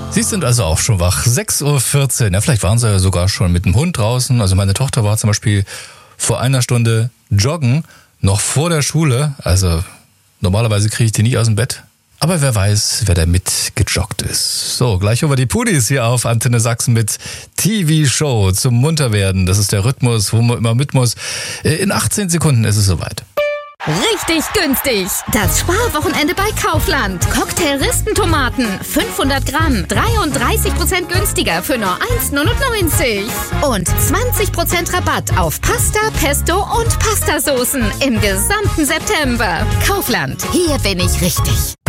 Sie sind also auch schon wach. 6.14 Uhr. Ja, vielleicht waren Sie ja sogar schon mit dem Hund draußen. Also meine Tochter war zum Beispiel vor einer Stunde joggen, noch vor der Schule. Also normalerweise kriege ich die nicht aus dem Bett. Aber wer weiß, wer da mitgejoggt ist. So, gleich über die Pudis hier auf Antenne Sachsen mit TV-Show zum Munterwerden. Das ist der Rhythmus, wo man immer mit muss. In 18 Sekunden ist es soweit. Richtig günstig. Das Sparwochenende bei Kaufland. Cocktail-Ristentomaten 500 Gramm, 33% günstiger für nur 1,99. Und 20% Rabatt auf Pasta, Pesto und Pastasoßen im gesamten September. Kaufland, hier bin ich richtig.